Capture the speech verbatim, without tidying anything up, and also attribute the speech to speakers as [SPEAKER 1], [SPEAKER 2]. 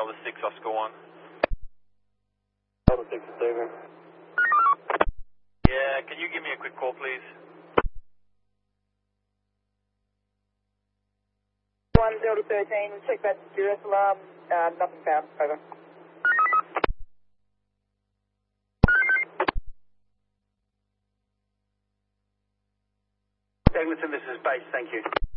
[SPEAKER 1] Delta six, Oscar one.
[SPEAKER 2] Delta six, Stephen.
[SPEAKER 1] Yeah, can you give me a quick call, please?
[SPEAKER 3] one Delta thirteen, check that Duress alarm, uh, nothing found, over.
[SPEAKER 2] Eglinton, this is base, thank you.